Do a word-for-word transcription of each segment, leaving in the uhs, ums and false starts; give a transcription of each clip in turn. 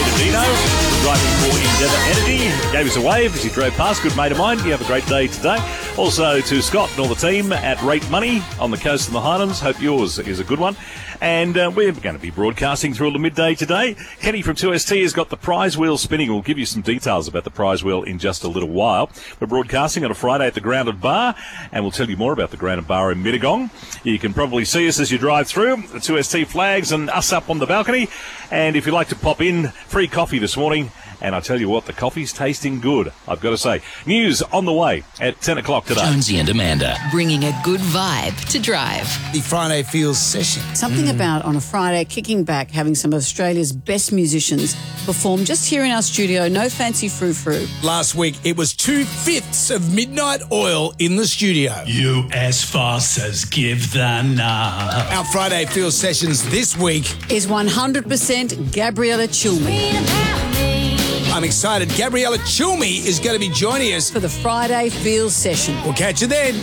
to Dino, driving for Endeavour Energy. Gave us a wave as he drove past. Good mate of mine. You have a great day today. Also to Scott and all the team at Rate Money on the coast of the Highlands. Hope yours is a good one. And uh, we're going to be broadcasting through all the midday today. Kenny from two S T has got the prize wheel spinning. We'll give you some details about the prize wheel in just a little while. We're broadcasting on a Friday at the Grounded Bar, and we'll tell you more about the Grounded Bar in Mittagong. You can probably see us as you drive through, the two S T flags and us up on the balcony. And if you'd like to pop in, free coffee this morning. And I tell you what, the coffee's tasting good, I've got to say. News on the way at ten o'clock today. Jonesy and Amanda. Bringing a good vibe to drive. The Friday Feels session. Something mm. about on a Friday kicking back, having some of Australia's best musicians perform just here in our studio. No fancy frou-frou. Last week, it was two-fifths of Midnight Oil in the studio. You as fast as give the nod. Our Friday Feels sessions this week is one hundred percent Gabriella Cilmi. I'm excited. Gabriella Cilmi is going to be joining us for the Friday Feels session. We'll catch you then.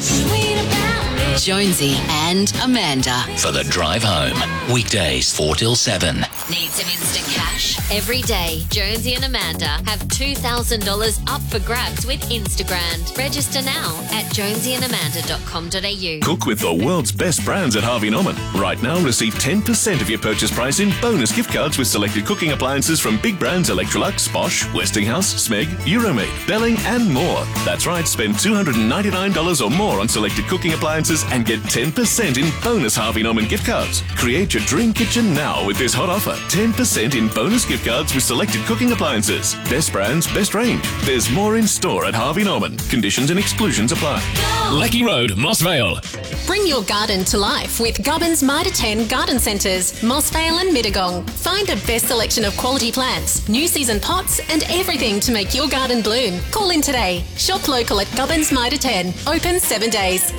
Jonesy and Amanda. For the drive home. Weekdays four till seven. Need some instant cash? Every day, Jonesy and Amanda have two thousand dollars up for grabs with Instagram. Register now at jonesy and amanda dot com dot a u. Cook with the world's best brands at Harvey Norman. Right now, receive ten percent of your purchase price in bonus gift cards with selected cooking appliances from big brands Electrolux, Bosch, Westinghouse, Smeg, Euromaid, Belling and more. That's right, spend two hundred ninety-nine dollars or more on selected cooking appliances and get ten percent in bonus Harvey Norman gift cards. Create your dream kitchen now with this hot offer. ten percent in bonus gift cards with selected cooking appliances. Best brands, best range. There's more in store at Harvey Norman. Conditions and exclusions apply. Lecky Road, Mossvale. Bring your garden to life with Gubbins Mitre ten Garden Centres, Mossvale and Mittagong. Find the best selection of quality plants, new season pots and everything to make your garden bloom. Call in today. Shop local at Gubbins Mitre ten. Open seven days.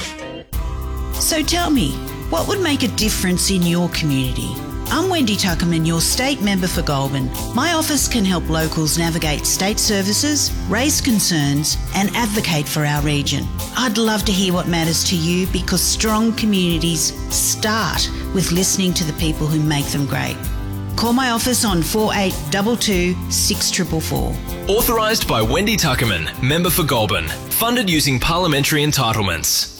So tell me, what would make a difference in your community? I'm Wendy Tuckerman, your state member for Goulburn. My office can help locals navigate state services, raise concerns and advocate for our region. I'd love to hear what matters to you because strong communities start with listening to the people who make them great. Call my office on four eight two two, six four four four. Authorised by Wendy Tuckerman, member for Goulburn. Funded using parliamentary entitlements.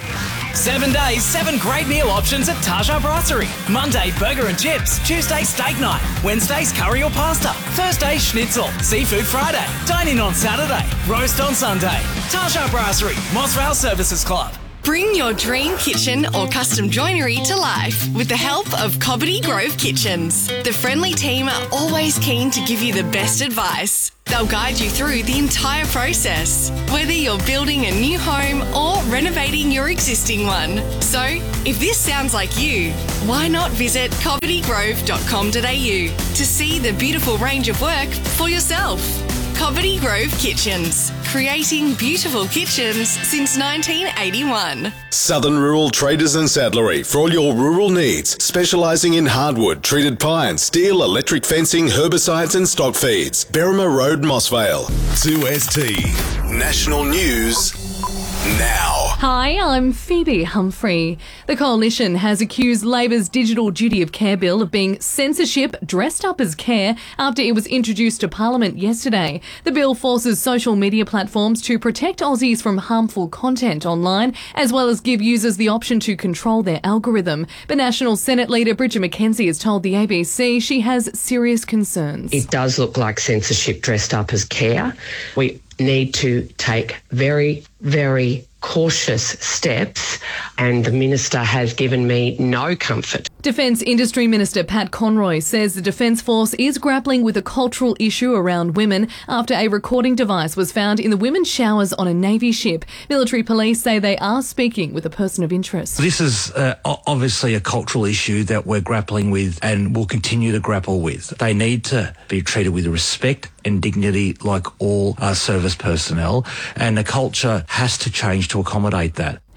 Seven days, seven great meal options at Taja Brasserie. Monday, burger and chips. Tuesday, steak night. Wednesdays, curry or pasta. Thursday, schnitzel. Seafood Friday. Dine in on Saturday. Roast on Sunday. Taja Brasserie, Mossvale Services Club. Bring your dream kitchen or custom joinery to life with the help of Cobbitty Grove Kitchens. The friendly team are always keen to give you the best advice. They'll guide you through the entire process, whether you're building a new home or renovating your existing one. So, if this sounds like you, why not visit cobbitty grove dot com dot a u to see the beautiful range of work for yourself. Cobbitty Grove Kitchens, creating beautiful kitchens since nineteen eighty-one. Southern Rural Traders and Saddlery for all your rural needs, specialising in hardwood, treated pine, steel, electric fencing, herbicides and stock feeds. Berrima Road, Mossvale. two S T National News now. Hi, I'm Phoebe Humphrey. The Coalition has accused Labor's Digital Duty of Care Bill of being censorship dressed up as care after it was introduced to Parliament yesterday. The bill forces social media platforms to protect Aussies from harmful content online, as well as give users the option to control their algorithm. But National Senate Leader Bridget McKenzie has told the A B C she has serious concerns. It does look like censorship dressed up as care. We need to take very, very cautious steps, and the Minister has given me no comfort. Defence Industry Minister Pat Conroy says the Defence Force is grappling with a cultural issue around women after a recording device was found in the women's showers on a Navy ship. Military police say they are speaking with a person of interest. This is uh, obviously a cultural issue that we're grappling with and will continue to grapple with. They need to be treated with respect and dignity like all our service personnel, and the culture has to change to accommodate that.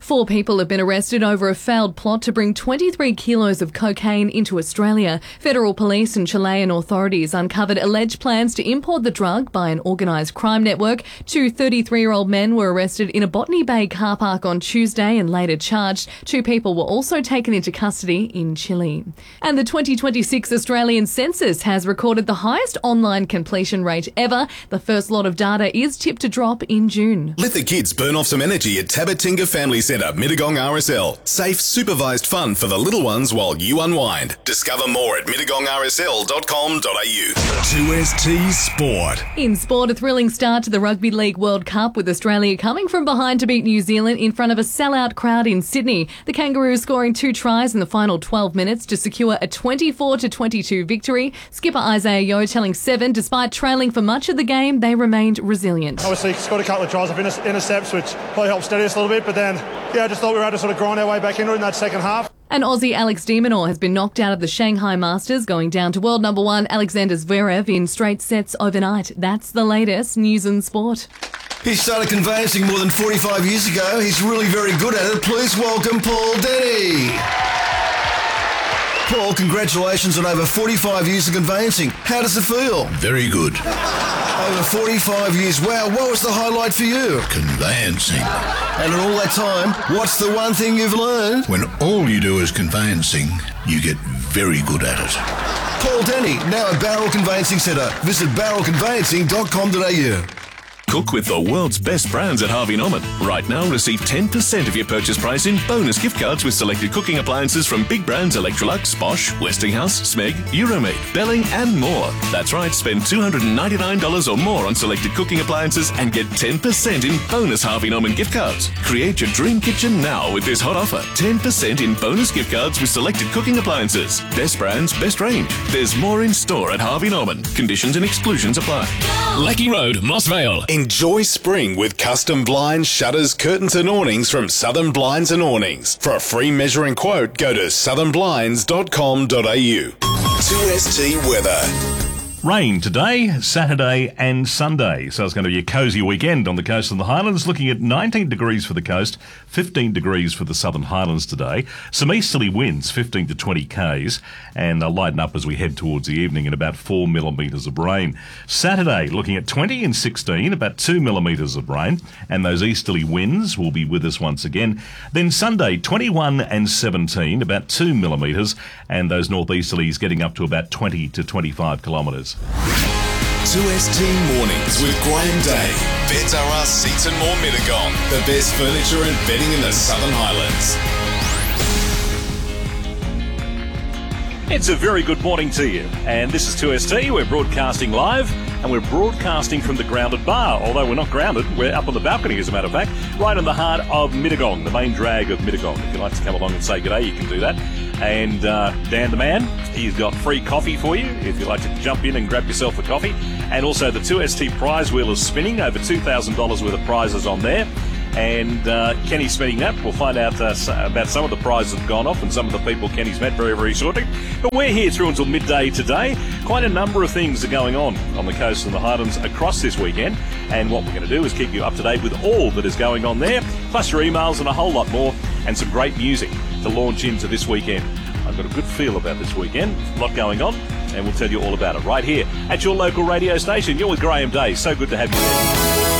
Four people have been arrested over a failed plot to bring twenty-three kilos of cocaine into Australia. Federal police and Chilean authorities uncovered alleged plans to import the drug by an organised crime network. Two thirty-three-year-old men were arrested in a Botany Bay car park on Tuesday and later charged. Two people were also taken into custody in Chile. And the twenty twenty-six Australian census has recorded the highest online completion rate ever. The first lot of data is tipped to drop in June. Let the kids burn off some energy at Tabatinga Family Centre, Mittagong R S L. Safe, supervised fun for the little ones while you unwind. Discover more at mittagong r s l dot com dot a u. two S T Sport. In sport, a thrilling start to the Rugby League World Cup with Australia coming from behind to beat New Zealand in front of a sellout crowd in Sydney. The Kangaroos scoring two tries in the final twelve minutes to secure a twenty-four to twenty-two victory. Skipper Isaiah Yeo telling Seven, despite trailing for much of the game, they remained resilient. Obviously, scored a couple of tries of inter- intercepts, which probably helped steady us a little bit, but then, yeah, I just thought we were able to sort of grind our way back into it in that second half. And Aussie Alex de Minaur has been knocked out of the Shanghai Masters, going down to world number one Alexander Zverev in straight sets overnight. That's the latest news and sport. He started conveyancing more than forty-five years ago. He's really very good at it. Please welcome Paul Denny. Paul, congratulations on over forty-five years of conveyancing. How does it feel? Very good. Over forty-five years. Wow, what was the highlight for you? Conveyancing. And in all that time, what's the one thing you've learned? When all you do is conveyancing, you get very good at it. Paul Denny, now at Barrel Conveyancing Centre. Visit barrel conveyancing dot com dot a u. Cook with the world's best brands at Harvey Norman. Right now, receive ten percent of your purchase price in bonus gift cards with selected cooking appliances from big brands Electrolux, Bosch, Westinghouse, Smeg, Euromaid, Belling and more. That's right, spend two hundred ninety-nine dollars or more on selected cooking appliances and get ten percent in bonus Harvey Norman gift cards. Create your dream kitchen now with this hot offer. ten percent in bonus gift cards with selected cooking appliances. Best brands, best range. There's more in store at Harvey Norman. Conditions and exclusions apply. Lecky Road, Mossvale. Enjoy spring with custom blinds, shutters, curtains and awnings from Southern Blinds and Awnings. For a free measuring quote, go to southern blinds dot com dot a u. two S T weather. Rain today, Saturday and Sunday. So it's going to be a cosy weekend on the coast of the Highlands, looking at nineteen degrees for the coast, fifteen degrees for the Southern Highlands today. Some easterly winds, fifteen to twenty k's, and they'll lighten up as we head towards the evening and about four millimetres of rain. Saturday, looking at twenty and sixteen, about two millimetres of rain, and those easterly winds will be with us once again. Then Sunday, twenty-one and seventeen, about two millimetres, and those northeasterlies getting up to about twenty to twenty-five kilometres. two S T Mornings with Graham Day. Beds R Us Seats and More Mittagong. The best furniture and bedding in the Southern Highlands. It's a very good morning to you, and this is two S T. We're broadcasting live, and we're broadcasting from the Grounded Bar. Although we're not grounded, we're up on the balcony, as a matter of fact, right in the heart of Mittagong, the main drag of Mittagong. If you'd like to come along and say g'day, you can do that. And uh, Dan the man, he's got free coffee for you if you'd like to jump in and grab yourself a coffee. And also the two S T prize wheel is spinning, over two thousand dollars worth of prizes on there. And uh, Kenny's spinning that. We'll find out uh, about some of the prizes that have gone off and some of the people Kenny's met very, very shortly. But we're here through until midday today. Quite a number of things are going on on the coast and the Highlands across this weekend. And what we're going to do is keep you up to date with all that is going on there, plus your emails and a whole lot more, and some great music to launch into this weekend. I've got a good feel about this weekend. A lot going on, and we'll tell you all about it right here at your local radio station. You're with Graham Day. So good to have you there.